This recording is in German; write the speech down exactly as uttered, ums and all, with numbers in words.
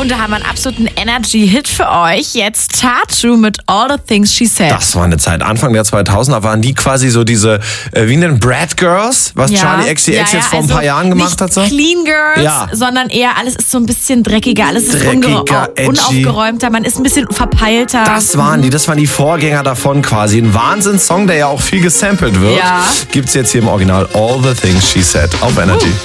Und da haben wir einen absoluten Energy-Hit für euch. Jetzt Tatu mit All the Things She Said. Das war eine Zeit, Anfang der zweitausender waren die quasi so diese, äh, wie nennen Brad Girls, was Ja. Charlie X C X Ja, ja, jetzt vor ein also paar Jahren gemacht nicht hat. So. Clean Girls, Ja. sondern eher alles ist so ein bisschen dreckiger, alles ist Dreckiger, unge- edgy. unaufgeräumter, man ist ein bisschen verpeilter. Das waren die, das waren die Vorgänger davon quasi. Ein Wahnsinnssong, der ja auch viel gesampelt wird. Ja. Gibt's jetzt hier im Original All the Things She Said auf Energy.